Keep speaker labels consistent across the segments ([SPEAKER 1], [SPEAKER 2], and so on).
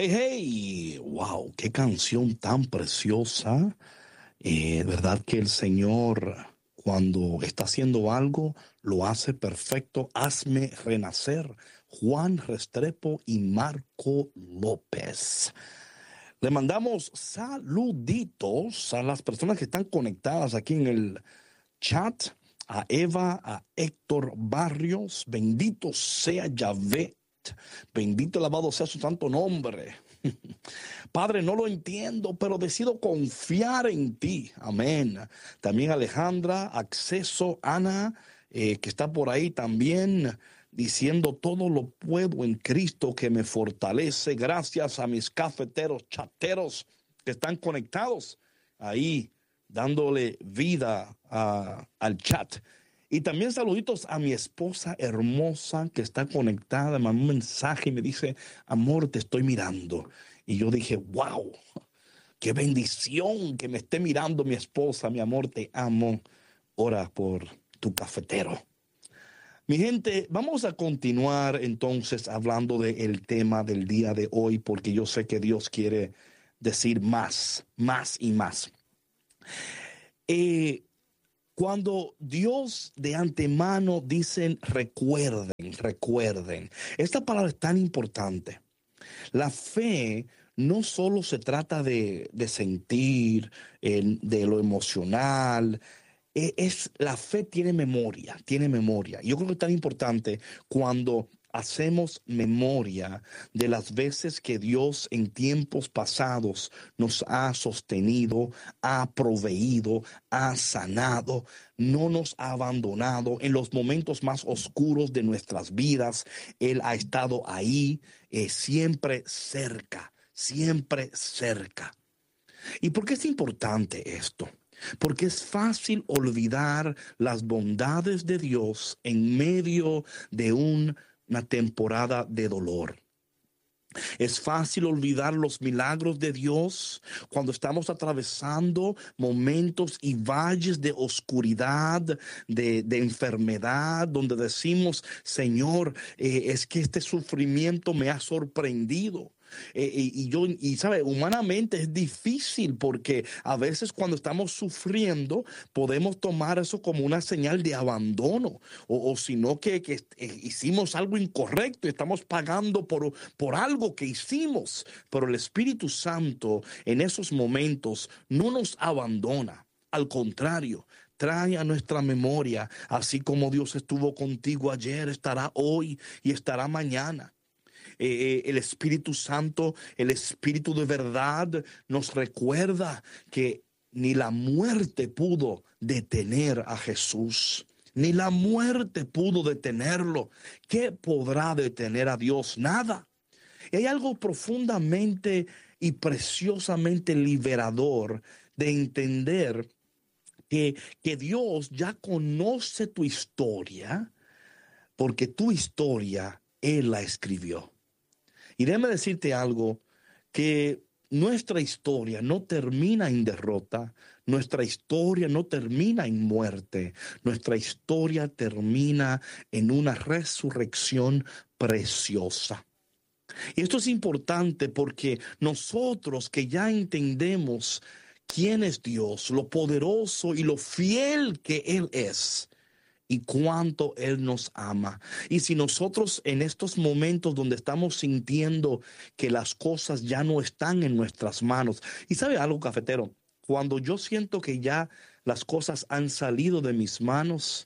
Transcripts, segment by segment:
[SPEAKER 1] Hey, hey, wow, qué canción tan preciosa. Verdad que el Señor, cuando está haciendo algo, lo hace perfecto. Hazme renacer. Juan Restrepo y Marco López. Le mandamos saluditos a las personas que están conectadas aquí en el chat. A Eva, a Héctor Barrios. Bendito sea Yahvé. Bendito y alabado sea su santo nombre. Padre, no lo entiendo, pero decido confiar en ti. Amén. También Alejandra, Acceso, Ana, que está por ahí también diciendo todo lo puedo en Cristo que me fortalece. Gracias a mis cafeteros, chateros que están conectados ahí, dándole vida al chat. Y también saluditos a mi esposa hermosa que está conectada. Me mandó un mensaje y me dice, amor, te estoy mirando. Y yo dije, wow, qué bendición que me esté mirando mi esposa, mi amor, te amo. Ora por tu cafetero. Mi gente, vamos a continuar entonces hablando del tema del día de hoy, porque yo sé que Dios quiere decir más, más y más. Cuando Dios de antemano dicen recuerden, esta palabra es tan importante. La fe no solo se trata de sentir, de lo emocional. La fe tiene memoria, tiene memoria. Yo creo que es tan importante cuando hacemos memoria de las veces que Dios en tiempos pasados nos ha sostenido, ha proveído, ha sanado, no nos ha abandonado en los momentos más oscuros de nuestras vidas. Él ha estado ahí, siempre cerca, siempre cerca. ¿Y por qué es importante esto? Porque es fácil olvidar las bondades de Dios en medio de una temporada de dolor. Es fácil olvidar los milagros de Dios cuando estamos atravesando momentos y valles de oscuridad, de enfermedad, donde decimos, Señor, es que este sufrimiento me ha sorprendido. Sabe, humanamente es difícil porque a veces cuando estamos sufriendo podemos tomar eso como una señal de abandono o sino que hicimos algo incorrecto y estamos pagando por algo que hicimos, pero el Espíritu Santo en esos momentos no nos abandona. Al contrario, trae a nuestra memoria, así como Dios estuvo contigo ayer, estará hoy y estará mañana. El Espíritu Santo, el Espíritu de verdad, nos recuerda que ni la muerte pudo detener a Jesús. Ni la muerte pudo detenerlo. ¿Qué podrá detener a Dios? Nada. Y hay algo profundamente y preciosamente liberador de entender que Dios ya conoce tu historia, porque tu historia Él la escribió. Y déjame decirte algo, que nuestra historia no termina en derrota, nuestra historia no termina en muerte, nuestra historia termina en una resurrección preciosa. Y esto es importante porque nosotros que ya entendemos quién es Dios, lo poderoso y lo fiel que Él es, y cuánto Él nos ama. Y si nosotros en estos momentos donde estamos sintiendo que las cosas ya no están en nuestras manos, y sabe algo, cafetero, cuando yo siento que ya las cosas han salido de mis manos,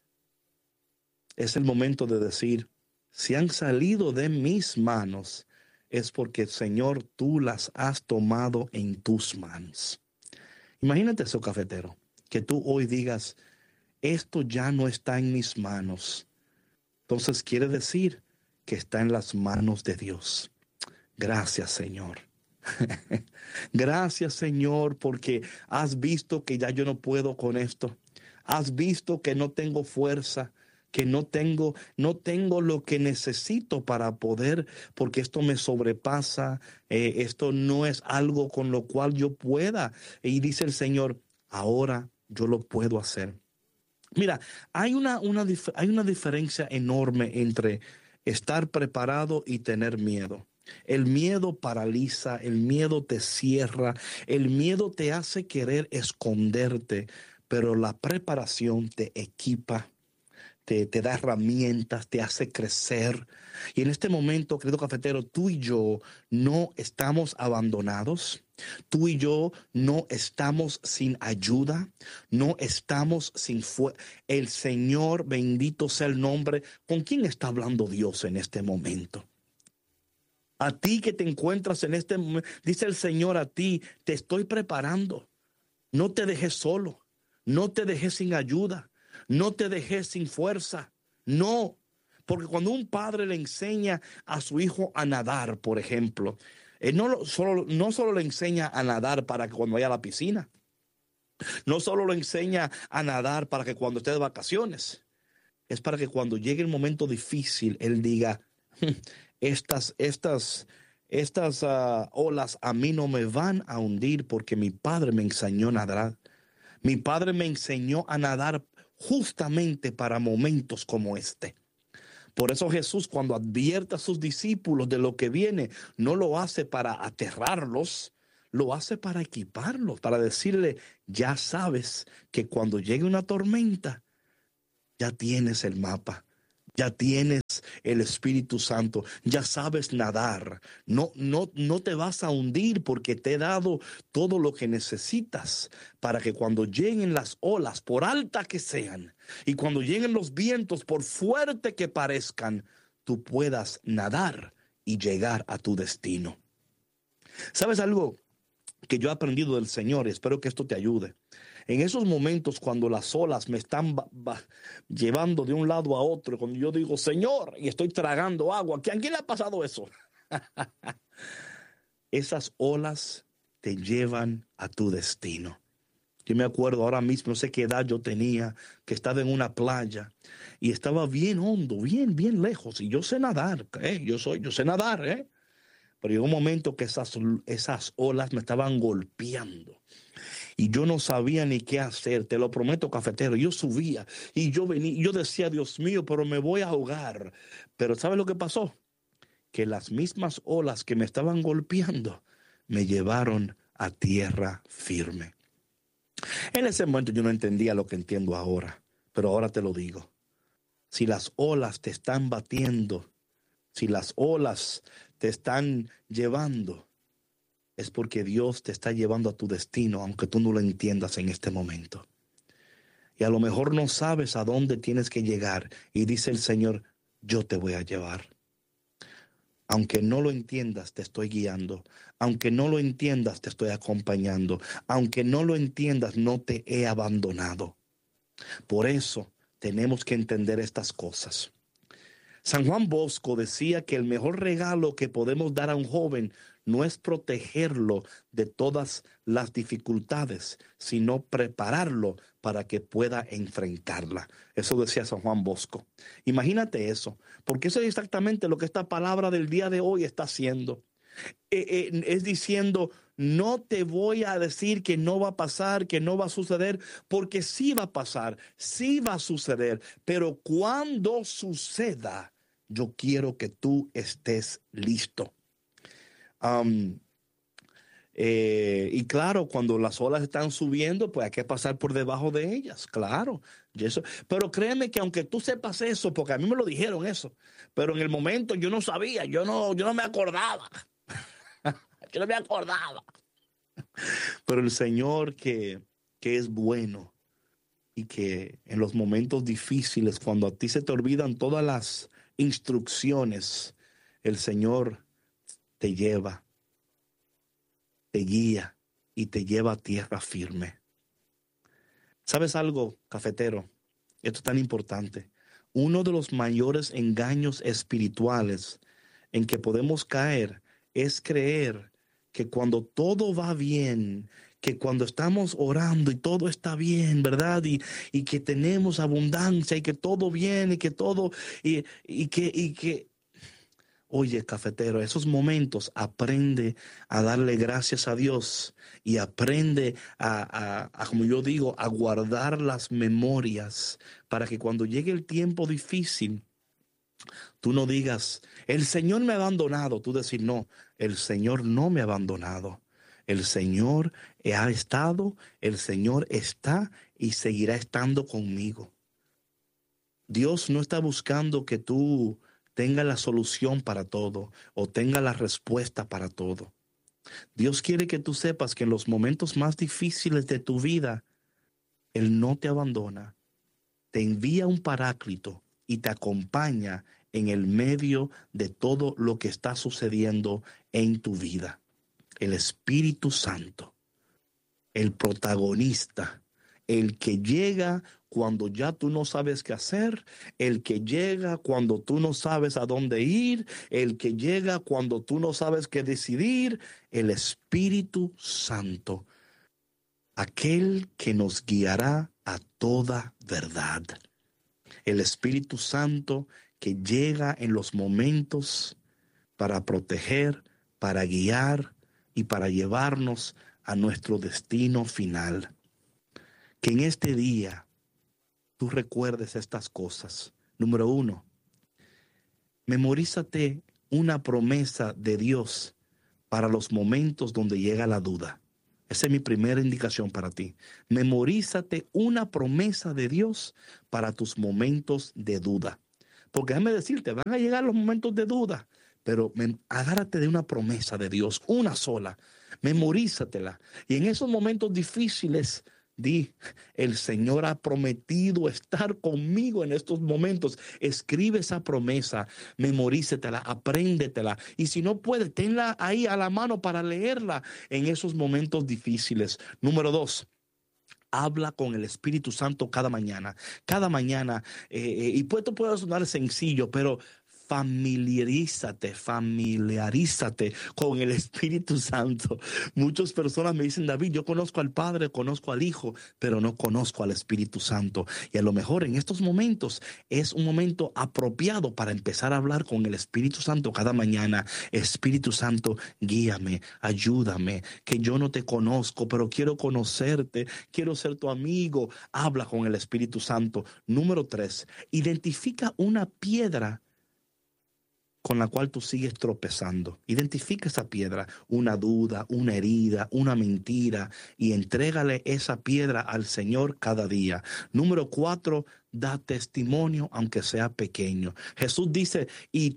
[SPEAKER 1] es el momento de decir, si han salido de mis manos, es porque, Señor, tú las has tomado en tus manos. Imagínate eso, cafetero, que tú hoy digas, esto ya no está en mis manos. Entonces quiere decir que está en las manos de Dios. Gracias, Señor. Gracias, Señor, porque has visto que ya yo no puedo con esto. Has visto que no tengo fuerza, que no tengo lo que necesito para poder, porque esto me sobrepasa. Esto no es algo con lo cual yo pueda. Y dice el Señor, ahora yo lo puedo hacer. Mira, hay una diferencia enorme entre estar preparado y tener miedo. El miedo paraliza, el miedo te cierra, el miedo te hace querer esconderte, pero la preparación te equipa, te da herramientas, te hace crecer. Y en este momento, querido cafetero, tú y yo no estamos abandonados. Tú y yo no estamos sin ayuda, no estamos sin fuerza. El Señor, bendito sea el nombre. ¿Con quién está hablando Dios en este momento? A ti que te encuentras en este momento, dice el Señor a ti, te estoy preparando. No te dejes solo, no te dejes sin ayuda, no te dejes sin fuerza. No, porque cuando un padre le enseña a su hijo a nadar, por ejemplo, no solo le enseña a nadar para que cuando vaya a la piscina, no solo le enseña a nadar para que cuando esté de vacaciones, es para que cuando llegue el momento difícil, él diga, estas, estas, estas olas a mí no me van a hundir porque mi padre me enseñó a nadar. Mi padre me enseñó a nadar justamente para momentos como este. Por eso Jesús, cuando advierte a sus discípulos de lo que viene, no lo hace para aterrarlos, lo hace para equiparlos, para decirle, ya sabes que cuando llegue una tormenta, ya tienes el mapa, ya tienes el Espíritu Santo, ya sabes nadar. No te vas a hundir porque te he dado todo lo que necesitas para que cuando lleguen las olas, por altas que sean, y cuando lleguen los vientos, por fuerte que parezcan, tú puedas nadar y llegar a tu destino. ¿Sabes algo que yo he aprendido del Señor? Espero que esto te ayude. En esos momentos cuando las olas me están llevando de un lado a otro, cuando yo digo, Señor, y estoy tragando agua, ¿a quién le ha pasado eso? Esas olas te llevan a tu destino. Yo me acuerdo ahora mismo, no sé qué edad yo tenía, que estaba en una playa y estaba bien hondo, bien lejos. Y yo sé nadar, yo sé nadar, ¿eh? Pero llegó un momento que esas olas me estaban golpeando. Y yo no sabía ni qué hacer, te lo prometo, cafetero. Yo subía y yo venía, yo decía, Dios mío, pero me voy a ahogar. Pero ¿sabes lo que pasó? Que las mismas olas que me estaban golpeando me llevaron a tierra firme. En ese momento yo no entendía lo que entiendo ahora, pero ahora te lo digo. Si las olas te están batiendo, si las olas te están llevando, es porque Dios te está llevando a tu destino, aunque tú no lo entiendas en este momento. Y a lo mejor no sabes a dónde tienes que llegar. Y dice el Señor, yo te voy a llevar. Aunque no lo entiendas, te estoy guiando. Aunque no lo entiendas, te estoy acompañando. Aunque no lo entiendas, no te he abandonado. Por eso tenemos que entender estas cosas. San Juan Bosco decía que el mejor regalo que podemos dar a un joven no es protegerlo de todas las dificultades, sino prepararlo para que pueda enfrentarla. Eso decía San Juan Bosco. Imagínate eso, porque eso es exactamente lo que esta palabra del día de hoy está haciendo. Es diciendo, no te voy a decir que no va a pasar, que no va a suceder, porque sí va a pasar, sí va a suceder, pero cuando suceda, yo quiero que tú estés listo. Um, y claro, cuando las olas están subiendo, pues hay que pasar por debajo de ellas, claro. Y eso, pero créeme que aunque tú sepas eso, porque a mí me lo dijeron eso, pero en el momento yo no sabía, yo no me acordaba. Yo no me acordaba. Pero el Señor que es bueno y que en los momentos difíciles, cuando a ti se te olvidan todas las instrucciones, el Señor te lleva, te guía y te lleva a tierra firme. ¿Sabes algo, cafetero? Esto es tan importante. Uno de los mayores engaños espirituales en que podemos caer es creer que cuando todo va bien, que cuando estamos orando y todo está bien, ¿verdad? Y que tenemos abundancia y que todo viene y que todo, y que oye, cafetero, esos momentos aprende a darle gracias a Dios y aprende como yo digo, a guardar las memorias para que cuando llegue el tiempo difícil, Tú no digas, el Señor me ha abandonado. Tú decir, no, el Señor no me ha abandonado. El Señor ha estado, el Señor está y seguirá estando conmigo. Dios no está buscando que tú tengas la solución para todo o tengas la respuesta para todo. Dios quiere que tú sepas que en los momentos más difíciles de tu vida, Él no te abandona. Te envía un paráclito y te acompaña en el medio de todo lo que está sucediendo en tu vida. El Espíritu Santo, el protagonista, el que llega cuando ya tú no sabes qué hacer, el que llega cuando tú no sabes a dónde ir, el que llega cuando tú no sabes qué decidir, el Espíritu Santo, aquel que nos guiará a toda verdad. El Espíritu Santo que llega en los momentos para proteger, para guiar y para llevarnos a nuestro destino final. Que en este día tú recuerdes estas cosas. Número 1, memorízate una promesa de Dios para los momentos donde llega la duda. Esa es mi primera indicación para ti. Memorízate una promesa de Dios para tus momentos de duda. Porque déjame decirte, van a llegar los momentos de duda, pero agárrate de una promesa de Dios, una sola. Memorízatela. Y en esos momentos difíciles, di, el Señor ha prometido estar conmigo en estos momentos. Escribe esa promesa, memorízatela, apréndetela. Y si no puedes, tenla ahí a la mano para leerla en esos momentos difíciles. Número 2. Habla con el Espíritu Santo cada mañana. Cada mañana, y esto puede sonar sencillo, pero familiarízate con el Espíritu Santo. Muchas personas me dicen, David, yo conozco al Padre, conozco al Hijo, pero no conozco al Espíritu Santo. Y a lo mejor en estos momentos es un momento apropiado para empezar a hablar con el Espíritu Santo cada mañana. Espíritu Santo, guíame, ayúdame, que yo no te conozco, pero quiero conocerte, quiero ser tu amigo. Habla con el Espíritu Santo. Número 3, identifica una piedra con la cual tú sigues tropezando. Identifica esa piedra, una duda, una herida, una mentira, y entrégale esa piedra al Señor cada día. Número 4, da testimonio aunque sea pequeño. Jesús dice, y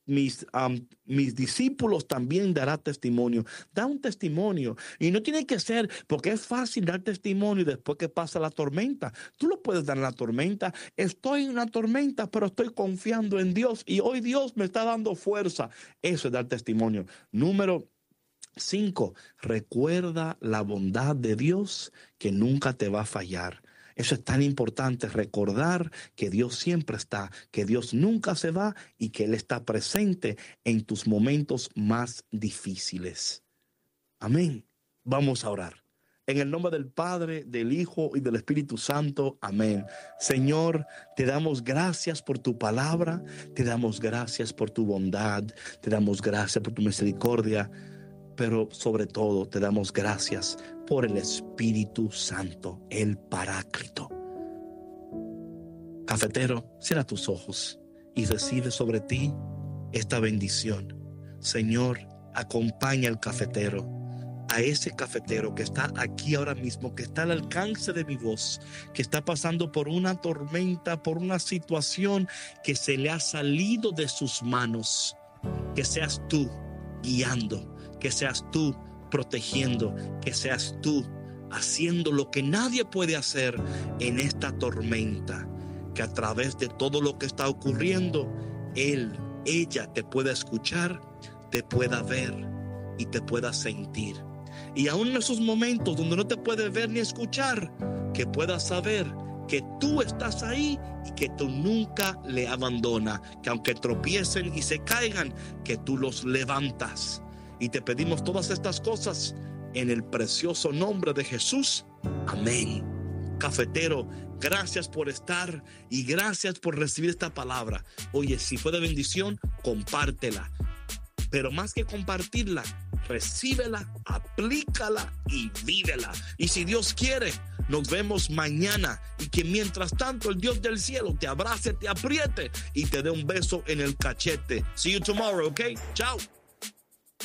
[SPEAKER 1] mis discípulos también dará testimonio. Da un testimonio. Y no tiene que ser, porque es fácil dar testimonio después que pasa la tormenta. Tú lo puedes dar en la tormenta. Estoy en una tormenta, pero estoy confiando en Dios. Y hoy Dios me está dando fuerza. Eso es dar testimonio. Número 5, recuerda la bondad de Dios que nunca te va a fallar. Eso es tan importante, recordar que Dios siempre está, que Dios nunca se va y que Él está presente en tus momentos más difíciles. Amén. Vamos a orar. En el nombre del Padre, del Hijo y del Espíritu Santo. Amén. Señor, te damos gracias por tu palabra, te damos gracias por tu bondad, te damos gracias por tu misericordia, pero sobre todo te damos gracias por el Espíritu Santo, el Paráclito. Cafetero, cierra tus ojos y recibe sobre ti esta bendición. Señor, acompaña al cafetero, a ese cafetero que está aquí ahora mismo, que está al alcance de mi voz, que está pasando por una tormenta, por una situación que se le ha salido de sus manos. Que seas tú guiando, que seas tú protegiendo, que seas tú haciendo lo que nadie puede hacer en esta tormenta, que a través de todo lo que está ocurriendo, ella te pueda escuchar, te pueda ver y te pueda sentir. Y aún en esos momentos donde no te puede ver ni escuchar, que puedas saber que tú estás ahí y que tú nunca le abandonas, que aunque tropiecen y se caigan, que tú los levantas. Y te pedimos todas estas cosas en el precioso nombre de Jesús. Amén. Cafetero, gracias por estar y gracias por recibir esta palabra. Oye, si fue de bendición, compártela. Pero más que compartirla, recíbela, aplícala y vívela. Y si Dios quiere, nos vemos mañana, y que mientras tanto el Dios del cielo te abrace, te apriete y te dé un beso en el cachete. See you tomorrow, okay? Chao.